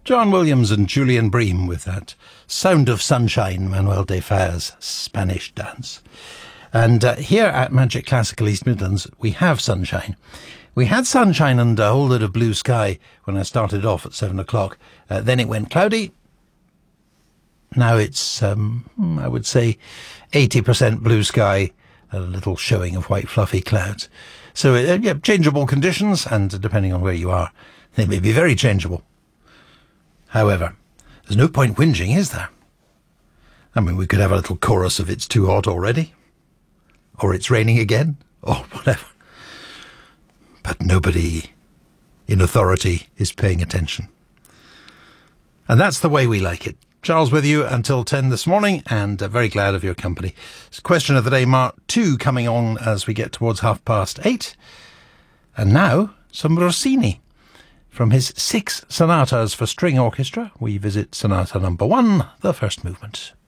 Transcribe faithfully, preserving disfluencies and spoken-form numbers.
John Williams and Julian Bream with that Sound of Sunshine, Manuel de Fa's Spanish dance. And uh, here at Magic Classical East Midlands, we have sunshine. We had sunshine and a whole lot of blue sky when I started off at seven o'clock. Uh, then it went cloudy. Now it's, um, I would say, eighty percent blue sky, a little showing of white fluffy clouds. So, uh, yeah, changeable conditions, and depending on where you are, they may be very changeable. However, there's no point whinging, is there? I mean, we could have a little chorus of "It's too hot already," or "It's raining again," or whatever. But nobody in authority is paying attention. And that's the way we like it. Charles with you until ten this morning, and uh, very glad of your company. It's question of the day, Mark two, coming on as we get towards half past eight. And now, some Rossini. From his six sonatas for string orchestra, we visit sonata number one, the first movement.